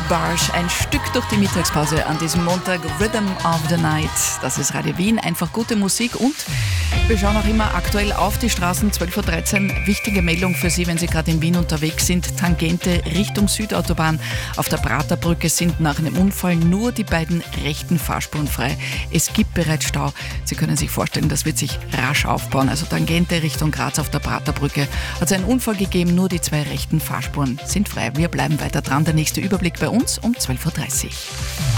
Barsch, ein Stück durch die Mittagspause an diesem Montag, Rhythm of the Night. Das ist Radio Wien, einfach gute Musik und wir schauen auch immer aktuell auf die Straßen. 12.13 Uhr, wichtige Meldung für Sie, wenn Sie gerade in Wien unterwegs sind. Tangente Richtung Südautobahn. Auf der Praterbrücke sind nach einem Unfall nur die beiden rechten Fahrspuren frei. Es gibt bereits Stau. Sie können sich vorstellen, das wird sich rasch aufbauen. Also Tangente Richtung Graz auf der Praterbrücke hat es einen Unfall gegeben, nur die zwei rechten Fahrspuren sind frei. Wir bleiben weiter dran. Der nächste Überblick bei uns um 12.30 Uhr.